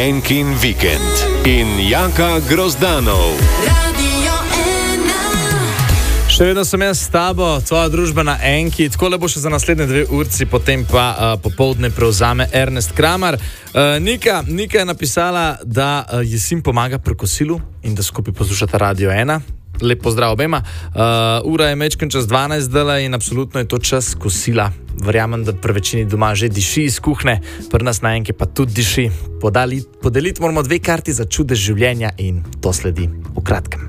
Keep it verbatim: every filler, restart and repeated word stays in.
Enkin vikend in Jaka Grozdanov. Še vedno sem jaz s tabo, tvoja družba na Enki, tako le bo še za naslednje dve urci, potem pa uh, popoldne prevzame Ernest Kramar. Uh, Nika, Nika je napisala, da uh, ji sin pomaga pri kosilu in da skupaj poslušata Radio ena. Lep pozdrav obema. Uh, ura je mečken čez dvanajst dela in absolutno je to čas kosila. Verjamem, da pri večini doma že diši iz kuhne, pri nas na Enki pa tudi diši. Podali, podeliti moramo dve karti za čudež življenja in to sledi v kratkem.